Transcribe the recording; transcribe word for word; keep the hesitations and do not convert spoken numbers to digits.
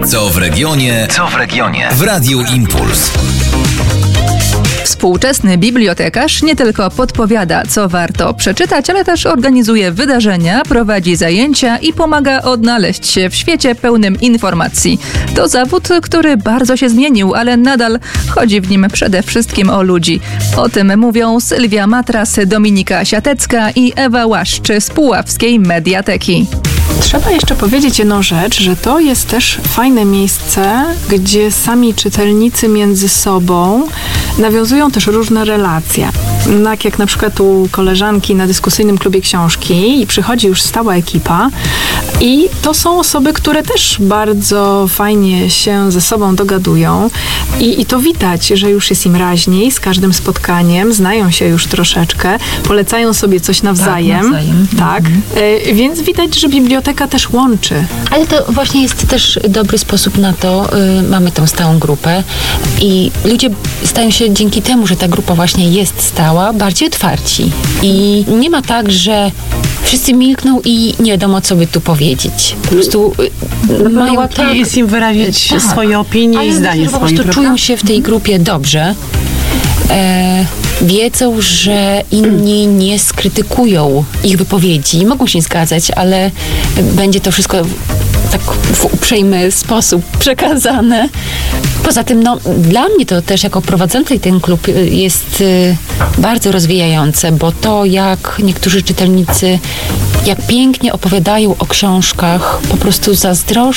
Co w regionie? Co w regionie? W Radiu Impuls. Współczesny bibliotekarz nie tylko podpowiada, co warto przeczytać, ale też organizuje wydarzenia, prowadzi zajęcia i pomaga odnaleźć się w świecie pełnym informacji. To zawód, który bardzo się zmienił, ale nadal chodzi w nim przede wszystkim o ludzi. O tym mówią Sylwia Matras, Dominika Siatecka i Ewa Łaszcz z Puławskiej Mediateki. Trzeba jeszcze powiedzieć jedną rzecz, że to jest też fajne miejsce, gdzie sami czytelnicy między sobą nawiązują też różne relacje. Tak jak na przykład u koleżanki na dyskusyjnym klubie książki i przychodzi już stała ekipa i to są osoby, które też bardzo fajnie się ze sobą dogadują i, i to widać, że już jest im raźniej z każdym spotkaniem, znają się już troszeczkę, polecają sobie coś nawzajem. Tak, nawzajem. Tak. Mhm. Y, więc widać, że biblioteka też łączy. Ale to właśnie jest też dobry sposób na to. Yy, mamy tą stałą grupę i ludzie stają się dzięki temu, że ta grupa właśnie jest stała, bardziej otwarci. I nie ma tak, że wszyscy milkną i nie wiadomo, co by tu powiedzieć. Po prostu yy, mają łatwiej tak, jest im wyrazić tak, swoje opinie i zdanie po swoje. prostu czują się w tej grupie dobrze. E, wiedzą, że inni nie skrytykują ich wypowiedzi. Mogą się nie zgadzać, ale będzie to wszystko tak w uprzejmy sposób przekazane. Poza tym, no, dla mnie to też jako prowadzącej ten klub jest y, bardzo rozwijające, bo to, jak niektórzy czytelnicy, jak pięknie opowiadają o książkach, po prostu zazdroszczę